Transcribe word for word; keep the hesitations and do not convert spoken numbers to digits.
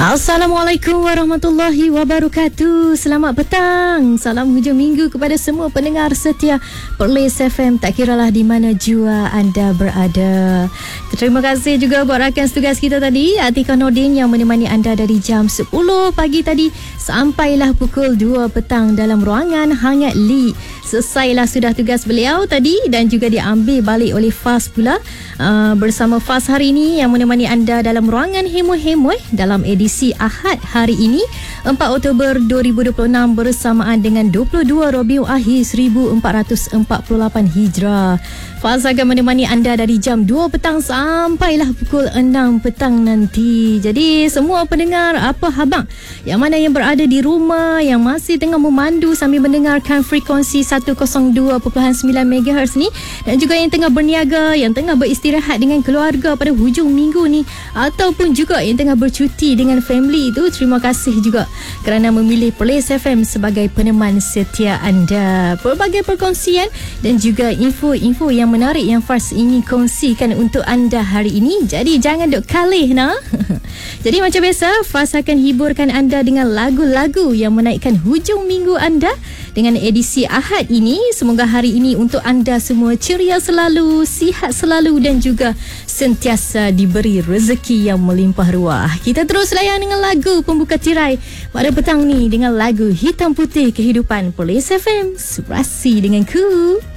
Assalamualaikum warahmatullahi wabarakatuh. Selamat petang. Salam hujung minggu kepada semua pendengar setia Perlis F M, tak kiralah di mana jua anda berada. Terima kasih juga buat rakan tugas kita tadi, Atika Nordin, yang menemani anda dari jam sepuluh pagi tadi sampailah pukul dua petang dalam ruangan hangat Li. Selesailah sudah tugas beliau tadi dan juga diambil balik oleh Faz pula. Uh, bersama Faz hari ini yang menemani anda dalam ruangan Hemoy-Hemoy dalam edisi Ahad hari ini empat Oktober dua ribu dua puluh enam bersamaan dengan dua puluh dua Rabiul Akhir seribu empat ratus empat puluh lapan Hijrah. Faz akan menemani anda dari jam dua petang sampailah pukul enam petang nanti. Jadi semua pendengar, apa khabar? Yang mana yang berada di rumah, yang masih tengah memandu sambil mendengarkan frekuensi seratus dua perpuluhan sembilan megahertz ni, dan juga yang tengah berniaga, yang tengah beristirahat dengan keluarga pada hujung minggu ni, ataupun juga yang tengah bercuti dengan family itu, terima kasih juga kerana memilih Perlis F M sebagai peneman setia anda. Pelbagai perkongsian dan juga info-info yang menarik yang Faz ingin kongsikan untuk anda hari ini. Jadi jangan duk kalih nah. Jadi macam biasa, Faz akan hiburkan anda dengan lagu-lagu yang menaikkan hujung minggu anda dengan edisi Ahad ini. Semoga hari ini untuk anda semua ceria selalu, sihat selalu dan juga sentiasa diberi rezeki yang melimpah ruah. Kita terus layan dengan lagu pembuka tirai pada petang ni dengan lagu Hitam Putih Kehidupan Perlis F M. Surasi dengan ku.